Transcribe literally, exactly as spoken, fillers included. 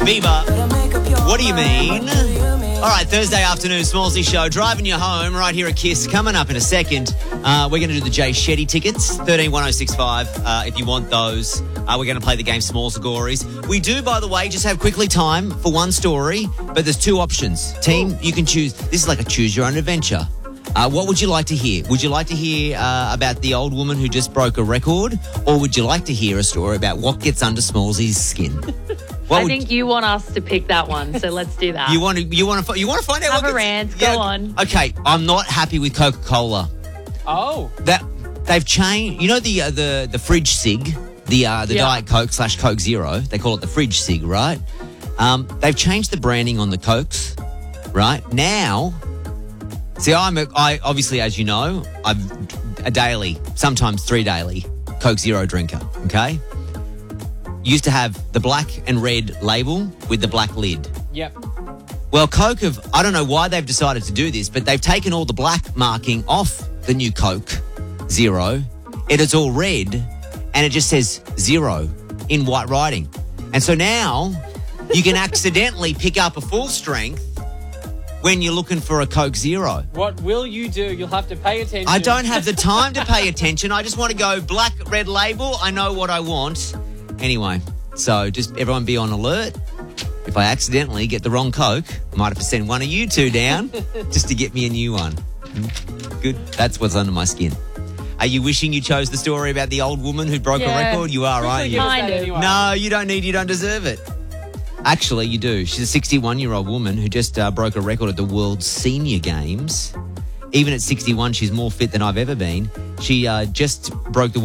Bieber, what do you mean? All right, Thursday afternoon, Smallsy Show, driving you home right here at Kiss. Coming up in a second, uh, we're going to do the Jay Shetty tickets, thirteen one oh six five, uh, if you want those. Uh, we're going to play the game Smalls Gories. We do, by the way, just have quickly time for one story, but there's two options. Team, you can choose. This is like a choose your own adventure. Uh, what would you like to hear? Would you like to hear uh, about the old woman who just broke a record, or would you like to hear a story about what gets under Smallsy's skin? What I would, think you want us to pick that one, so let's do that. You want to you want to you want to find out Have what a gets, rant. Go on. Okay, I'm not happy with Coca-Cola. Oh, That they've changed. You know the uh, the the fridge cig, the uh, the Yeah. Diet Coke slash Coke Zero. They call it the fridge cig, right? Um, they've changed the branding on the Cokes, right? Now, see, I'm a, I obviously, as you know, I'm a daily, sometimes three daily Coke Zero drinker. Okay. Used to have the black and red label with the black lid. yep. Well, Coke have, I don't know why they've decided to do this, but they've taken all the black marking off the new Coke Zero. It is all red and it just says zero in white writing. And so now you can accidentally pick up a full strength when you're looking for a Coke Zero. What will you do? You'll have to pay attention. I don't have the time to pay attention. I just want to go black, red label. I know what I want. Anyway, so just everyone be on alert. If I accidentally get the wrong Coke, I might have to send one of you two down just to get me a new one. Good. That's what's under my skin. Are you wishing you chose the story about the old woman who broke Yeah. a record? You are, aren't you? Give us Kind that of. anyway. No, you don't need, you don't deserve it. Actually, you do. She's a sixty-one-year-old woman who just uh, broke a record at the World Senior Games. Even at sixty-one, she's more fit than I've ever been. She uh, just broke the